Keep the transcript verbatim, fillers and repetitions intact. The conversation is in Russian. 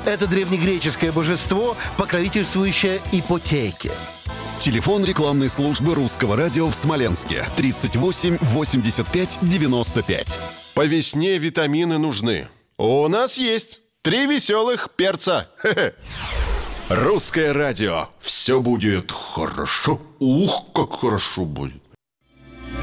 Это древнегреческое божество, покровительствующее ипотеке. Телефон рекламной службы Русского радио в Смоленске тридцать восемь восемьдесят пять девяносто пять. По весне витамины нужны. У нас есть три веселых перца. Хе-хе. Русское радио. Все будет хорошо. Ух, как хорошо будет.